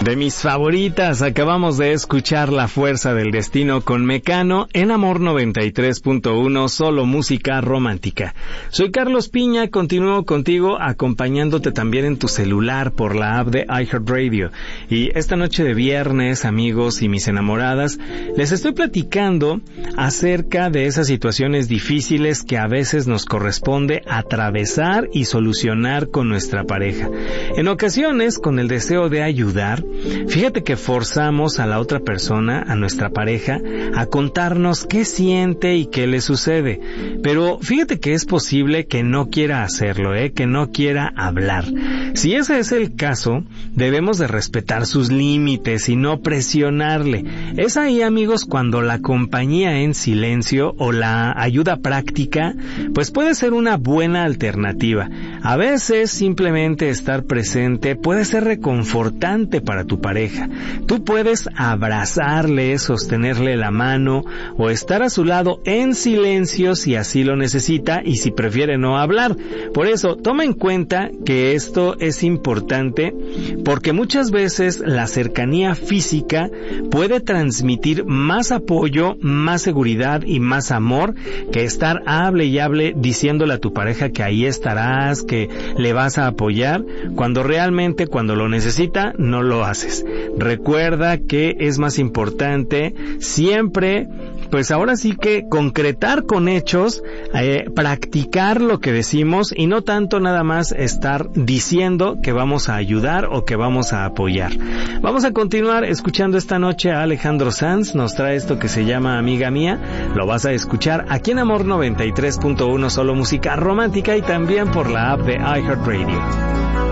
De mis favoritas, acabamos de escuchar La Fuerza del Destino con Mecano en Amor 93.1, solo música romántica. Soy Carlos Piña, continúo contigo acompañándote también en tu celular por la app de iHeartRadio. Y esta noche de viernes, amigos y mis enamoradas, les estoy platicando acerca de esas situaciones difíciles que a veces nos corresponde atravesar y solucionar con nuestra pareja. En ocasiones, con el deseo de ayudar, fíjate que forzamos a la otra persona, a nuestra pareja, a contarnos qué siente y qué le sucede. Pero fíjate que es posible que no quiera hacerlo, que no quiera hablar. Si ese es el caso, debemos de respetar sus límites y no presionarle. Es ahí, amigos, cuando la compañía en silencio o la ayuda práctica, pues puede ser una buena alternativa. A veces simplemente estar presente puede ser reconfortante para tu pareja. Tú puedes abrazarle, sostenerle la mano o estar a su lado en silencio si así lo necesita y si prefiere no hablar. Por eso, toma en cuenta que esto es importante porque muchas veces la cercanía física puede transmitir más apoyo, más seguridad y más amor que estar hable y hable diciéndole a tu pareja que ahí estarás, que le vas a apoyar, cuando realmente cuando lo necesita no lo haces. Recuerda que es más importante siempre, pues ahora sí que concretar con hechos, practicar lo que decimos y no tanto nada más estar diciendo que vamos a ayudar o que vamos a apoyar. Vamos a continuar escuchando esta noche a Alejandro Sanz, nos trae esto que se llama Amiga Mía, lo vas a escuchar aquí en Amor 93.1, solo música romántica y también por la app de iHeartRadio.